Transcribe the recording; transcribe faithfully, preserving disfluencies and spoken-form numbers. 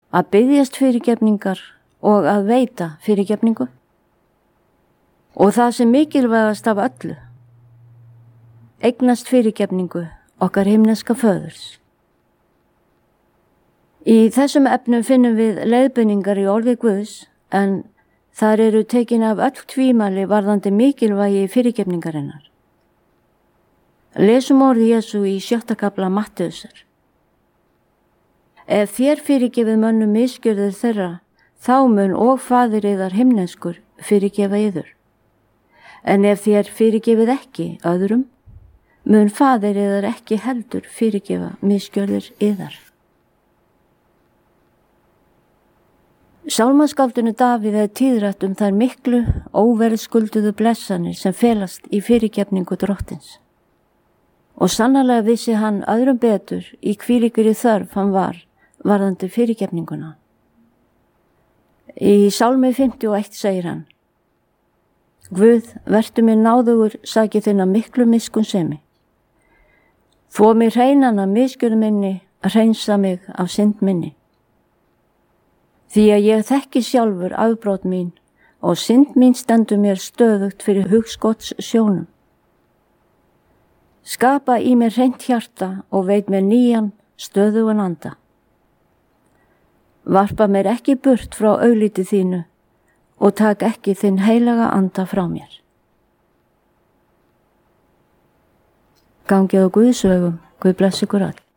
að biðjast fyrirgefningar og að veita fyrirgefningu. Og það sem mikilvægast af öllu, eignast fyrirgefningu okkar himneska föðurs. Í þessum efnum finnum við leiðbeiningar í orði Guðs, en þar eru tekin af öll tvímæli varðandi mikilvægi fyrirgefningarinnar. Lesum orði Jesú í sjötta kafla Mattheusar. Ef þér fyrirgefið mönnum misgjörðir þeirra, þá mun og faðir yðar himneskur fyrirgefa yður. En ef þér fyrirgefið ekki öðrum, mun faðir yðar ekki heldur fyrirgefa misgjörðir yðar. Sálmaskáldinu Davíð er tíðrætt um þær miklu óverðskulduðu blessanir sem felast í fyrirgefningu drottins. Og sannarlega vissi hann öðrum betur í hvílíkri þörf hann var varðandi fyrirgefninguna. Í Sálmi fimmtíu og eitt segir hann: Guð, vertu mér náðugur sakið þinna miklu miskunnsemi. Þvo mér hreinana misgjörð minni að hreinsa mig af synd minni. Því að ég þekki sjálfur afbrot mín og synd mín stendur mér stöðugt fyrir hugskots sjónum. Skapa í mér hreint hjarta og veit mér nýjan stöðugan anda. Varpa mér ekki burt frá augliti þínu og tak ekki þinn heilaga anda frá mér. Gangið á Guðs vegum, Guð blessi ykkur öll.